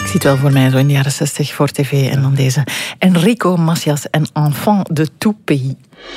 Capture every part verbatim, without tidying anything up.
Ik zie het wel voor mij, zo in de jaren zestig voor tv. En dan deze Enrico Macias en Enfant de tout pays.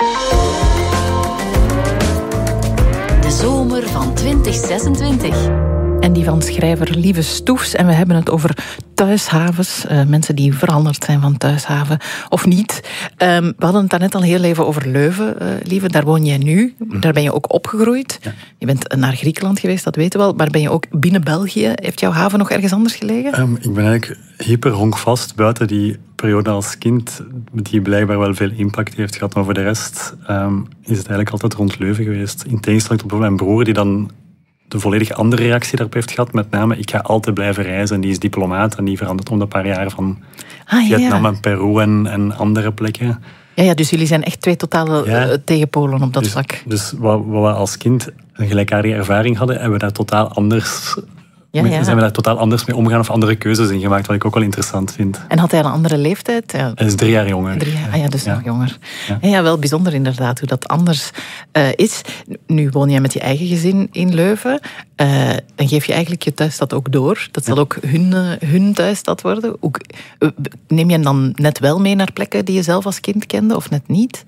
De zomer van twintig zesentwintig. En die van schrijver Lieve Stoefs. En we hebben het over thuishavens. Uh, mensen die veranderd zijn van thuishaven of niet. Um, we hadden het daarnet al heel even over Leuven, uh, Lieve. Daar woon jij nu. Daar ben je ook opgegroeid. Ja. Je bent naar Griekenland geweest, dat weten we wel. Maar ben je ook binnen België? Heeft jouw haven nog ergens anders gelegen? Um, ik ben eigenlijk hyper honkvast buiten die periode als kind, die blijkbaar wel veel impact heeft gehad. Maar voor de rest um, is het eigenlijk altijd rond Leuven geweest. In tegenstelling tot mijn broer, die dan de volledig andere reactie daarop heeft gehad. Met name, ik ga altijd blijven reizen. En die is diplomaat en die verandert om de paar jaar van ah, ja, Vietnam ja. en Peru en, en andere plekken. Ja, ja, dus jullie zijn echt twee totale ja, uh, tegenpolen op dat dus, vlak. Dus wat, wat we als kind een gelijkaardige ervaring hadden, hebben we daar totaal anders... Ja, ja. zijn we daar totaal anders mee omgaan of andere keuzes in gemaakt, wat ik ook wel interessant vind. En had hij een andere leeftijd? Ja. Hij is drie jaar jonger. Drie jaar, ah ja, dus ja. nog jonger. Ja. Ja, ja, wel bijzonder inderdaad hoe dat anders uh, is. Nu woon jij met je eigen gezin in Leuven. Uh, dan geef je eigenlijk je thuisstad ook door. Dat zal ja. ook hun, uh, hun thuisstad worden. Ook, uh, neem je dan net wel mee naar plekken die je zelf als kind kende of net niet?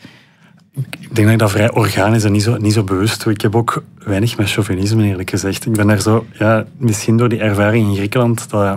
Ik denk dat ik dat vrij organisch en niet zo, niet zo bewust doe. Ik heb ook weinig met chauvinisme, eerlijk gezegd. Ik ben daar zo, ja, misschien door die ervaring in Griekenland, dat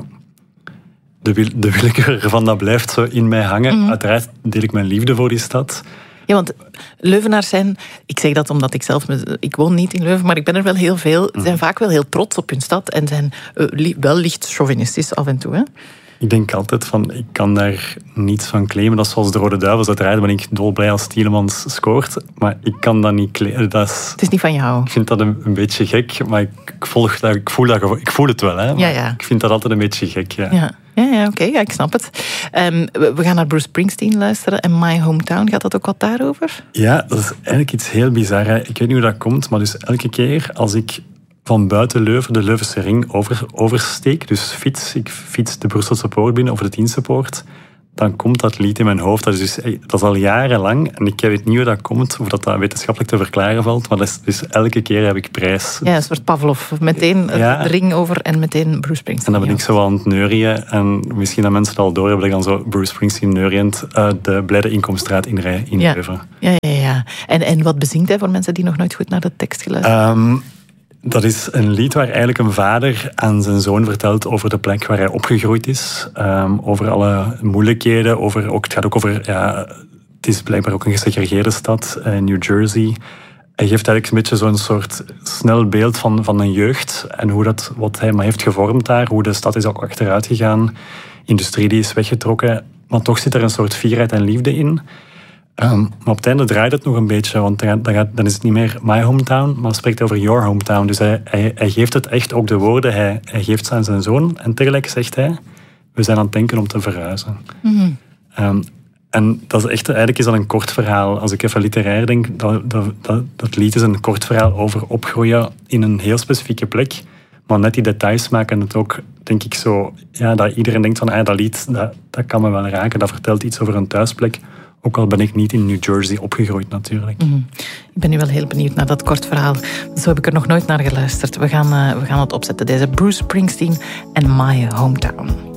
de, wil, de willekeur ervan, dat blijft zo in mij hangen. Mm-hmm. Uiteraard deel ik mijn liefde voor die stad. Ja, want Leuvenaars zijn, ik zeg dat omdat ik zelf, ik woon niet in Leuven, maar ik ben er wel heel veel, zijn mm. vaak wel heel trots op hun stad en zijn uh, wel licht chauvinistisch af en toe, hè? Ik denk altijd van, ik kan daar niets van claimen. Dat is zoals de Rode Duivels. Uiteraard ben ik dolblij als Tielemans scoort. Maar ik kan dat niet claimen. Dat is, het is niet van jou. Ik vind dat een, een beetje gek. Maar ik, ik, volg dat, ik, voel, dat, ik voel het wel. Hè, ja, ja. Ik vind dat altijd een beetje gek. Ja, ja. Ja, ja oké, okay, ja, ik snap het. Um, we, we gaan naar Bruce Springsteen luisteren. En My Hometown, gaat dat ook wat daarover? Ja, dat is eigenlijk iets heel bizar. Hè. Ik weet niet hoe dat komt. Maar dus elke keer als ik van buiten Leuven de Leuvense ring over, oversteek, dus fiets, ik fiets de Brusselse poort binnen, over de Tiense poort, dan komt dat lied in mijn hoofd. Dat is, dus, dat is al jarenlang, en ik weet niet hoe dat komt, of dat, dat wetenschappelijk te verklaren valt, maar dat is, dus elke keer heb ik prijs. Ja, een soort Pavlov. Meteen ja. de ring over en meteen Bruce Springsteen. En dan ben ik zo aan het neurien, en misschien dat mensen het al door hebben, dat ik dan zo Bruce Springsteen neuriënd uh, de Blijde Inkomstraat inrij in ja. Leuven. Ja, ja, ja. En, en wat bezingt hij voor mensen die nog nooit goed naar de tekst geluisterd hebben? Um, Dat is een lied waar eigenlijk een vader aan zijn zoon vertelt over de plek waar hij opgegroeid is. Um, over alle moeilijkheden. Over, ook, het gaat ook over... Ja, het is blijkbaar ook een gesegregeerde stad, uh, New Jersey. Hij geeft eigenlijk een beetje zo'n soort snel beeld van, van een jeugd. En hoe dat, wat hij maar heeft gevormd daar. Hoe de stad is ook achteruit gegaan. Industrie die is weggetrokken. Maar toch zit er een soort fierheid en liefde in. Um, maar op het einde draait het nog een beetje, want dan, dan, gaat, dan is het niet meer my hometown, maar spreekt over your hometown. Dus hij, hij, hij geeft het echt ook de woorden, hij, hij geeft ze aan zijn zoon en tegelijk zegt hij, we zijn aan het denken om te verhuizen. Mm-hmm. Um, en dat is echt, eigenlijk is dat een kort verhaal. Als ik even literair denk, dat, dat, dat, dat lied is een kort verhaal over opgroeien in een heel specifieke plek. Maar net die details maken het ook, denk ik zo, ja, dat iedereen denkt van, ah, dat lied, dat, dat kan me wel raken, dat vertelt iets over een thuisplek. Ook al ben ik niet in New Jersey opgegroeid, natuurlijk. Mm-hmm. Ik ben nu wel heel benieuwd naar dat kort verhaal. Zo heb ik er nog nooit naar geluisterd. We gaan, uh, we gaan het opzetten. Deze Bruce Springsteen en My Hometown.